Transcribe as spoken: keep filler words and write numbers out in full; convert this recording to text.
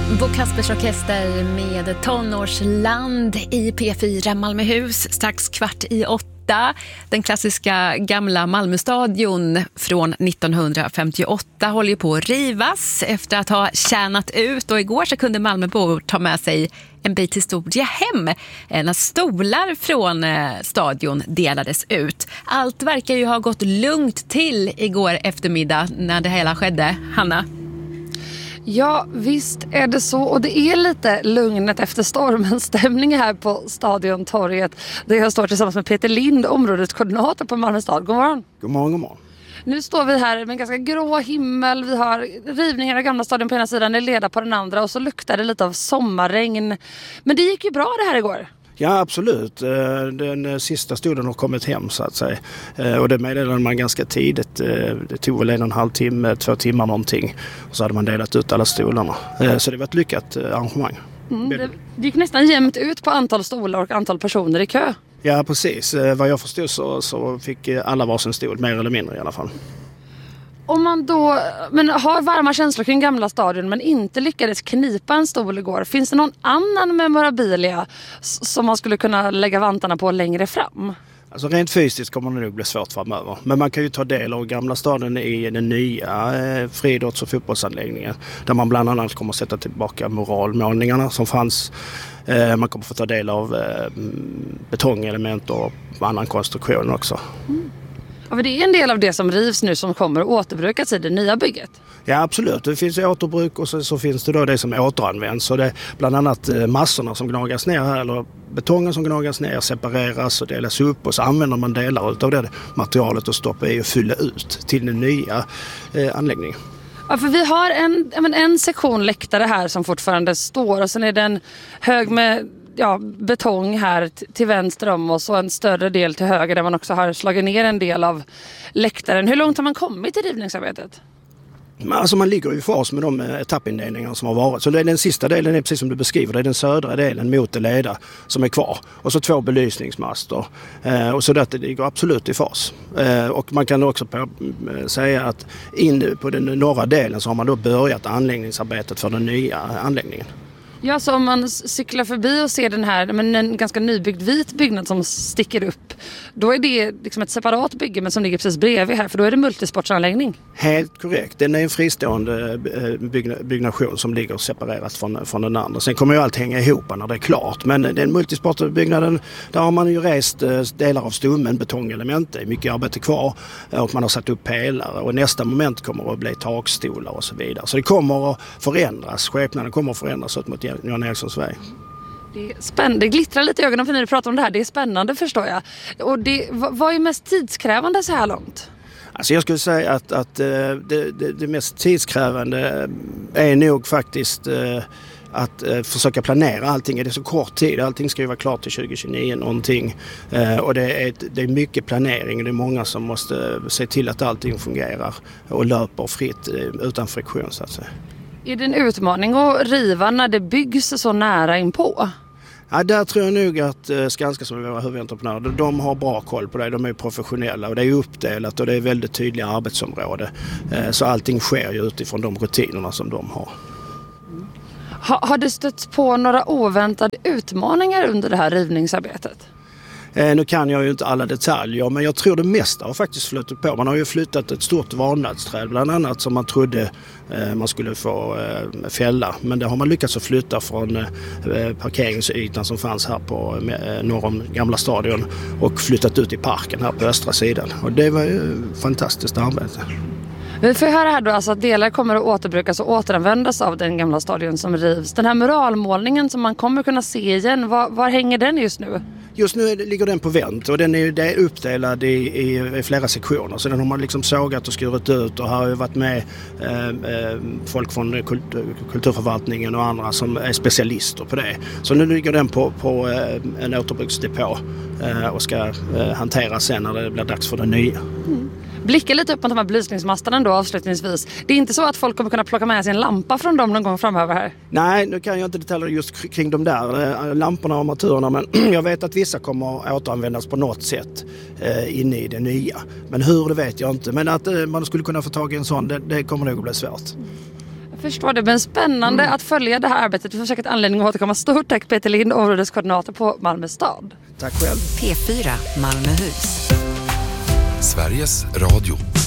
Bo Kaspers Orkester med Tonårsland i P fyra Malmöhus strax kvart i åtta. Den klassiska gamla Malmöstadion från nittonhundrafemtioåtta håller ju på att rivas efter att ha tjänat ut, och igår så kunde Malmöbor ta med sig en bit historia hem när stolar från stadion delades ut. Allt verkar ju ha gått lugnt till igår eftermiddag när det hela skedde, Hanna. Ja, visst är det så. Och det är lite lugnet efter stormen stämning här på Stadiontorget. Där jag står tillsammans med Peter Lind, områdeskoordinator på Malmö stad. God morgon. God morgon, god morgon. Nu står vi här med en ganska grå himmel. Vi har rivningar av gamla stadion på ena sidan, det leder på den andra. Och så luktar det lite av sommarregn. Men det gick ju bra det här igår. Ja, absolut. Den sista stunden har kommit hem så att säga. Och det meddelade man ganska tidigt. Det tog väl en och en halv timme, två timmar någonting. Och så hade man delat ut alla stolarna. Så det var ett lyckat arrangemang. Mm, det gick nästan jämnt ut på antal stolar och antal personer i kö. Ja, precis. Vad jag förstod så, så fick alla varsin stol, mer eller mindre i alla fall. Om man då men har varma känslor kring gamla stadion men inte lyckades knipa en stol igår, finns det någon annan memorabilia som man skulle kunna lägga vantarna på längre fram? Alltså rent fysiskt kommer det nog bli svårt framöver. Men man kan ju ta del av gamla stadion i den nya eh, friidrotts- och fotbollsanläggningen. Där man bland annat kommer att sätta tillbaka moralmålningarna som fanns. Eh, man kommer att få ta del av eh, betongelement och annan konstruktion också. Mm. Ja, för det är en del av det som rivs nu som kommer att återbrukas i det nya bygget. Ja, absolut. Det finns ju återbruk och så, så finns det då det som återanvänds. Så det är bland annat massorna som gnagas ner här, eller betongen som gnagas ner, separeras och delas upp, och så använder man delar av det materialet och stoppar i och fylla ut till den nya eh, anläggningen. Ja, för vi har en, en sektion läktare här som fortfarande står, och sen är det en hög med ja, betong här t- till vänster om oss och en större del till höger där man också har slagit ner en del av läktaren. Hur långt har man kommit i rivningsarbetet? Alltså man ligger i fas med de etappindelningar som har varit. Så det är den sista delen, är precis som du beskriver, det är den södra delen mot det leda som är kvar. Och så två belysningsmaster. Eh, och så det ligger absolut i fas. Eh, och man kan också på, eh, säga att in på den norra delen så har man då börjat anläggningsarbetet för den nya anläggningen. Ja, så om man cyklar förbi och ser den här, men en ganska nybyggd vit byggnad som sticker upp, då är det liksom ett separat bygge men som ligger precis bredvid här, för då är det multisportsanläggning. Helt korrekt. Den är en fristående bygg- byggnation som ligger separerat från, från den andra. Sen kommer ju allt hänga ihop när det är klart. Men den multisportbyggnaden, där har man ju rest delar av stommen, betongelement, det är mycket arbete kvar, och man har satt upp pelare, och nästa moment kommer att bli takstolar och så vidare. Så det kommer att förändras, skepnaden kommer att förändras ut mot Johan Erikssons väg. Det är spännande, det glittrar lite i ögonen för när du pratar om det här. Det är spännande, förstår jag. Och det, vad är mest tidskrävande så här långt? Alltså jag skulle säga att, att det, det, det mest tidskrävande är nog faktiskt att försöka planera allting. Det är så kort tid, allting ska ju vara klart till tjugo tjugonio någonting. Och det är, det är mycket planering, det är många som måste se till att allting fungerar och löper fritt utan friktion så att säga. Är det en utmaning att riva när det byggs så nära inpå? Ja, där tror jag nog att Skanska, som är våra huvudentreprenörer, de har bra koll på det. De är professionella och det är uppdelat och det är väldigt tydliga arbetsområden. Så allting sker ju utifrån de rutinerna som de har. Har, har det stött på några oväntade utmaningar under det här rivningsarbetet? Eh, nu kan jag ju inte alla detaljer, men jag tror det mesta har faktiskt flyttat på. Man har ju flyttat ett stort valnötsträd bland annat som man trodde eh, man skulle få eh, fälla. Men det har man lyckats att flytta från eh, parkeringsytan som fanns här på eh, norr om gamla stadion och flyttat ut i parken här på östra sidan. Och det var ju fantastiskt arbete. Vi får höra här då alltså att delar kommer att återbrukas och återanvändas av den gamla stadion som rivs. Den här muralmålningen som man kommer kunna se igen, var, var hänger den just nu? Just nu ligger den på vänt och den är, det är uppdelad i, i, i flera sektioner. Så den har man liksom sågat och skurit ut, och har ju varit med eh, folk från kultur, kulturförvaltningen och andra som är specialister på det. Så nu ligger den på, på eh, en återbruksdepå eh, och ska eh, hanteras sen när det blir dags för den nya. Mm. Blicka lite upp på de här belysningsmasterna då avslutningsvis. Det är inte så att folk kommer kunna plocka med sig en lampa från dem någon gång framöver här? Nej, nu kan jag inte detaljer just kring de där lamporna och armaturerna, men jag vet att vissa kommer att återanvändas på något sätt eh, inne i det nya. Men hur, det vet jag inte. Men att eh, man skulle kunna få tag i en sån, det, det kommer nog att bli svårt. Förstår det, men spännande mm. att följa det här arbetet. Vi får säkert anledning att återkomma. Stort tack Peter Lind, områdeskoordinator på Malmö stad. Tack själv. P fyra Malmöhus. Sveriges Radio.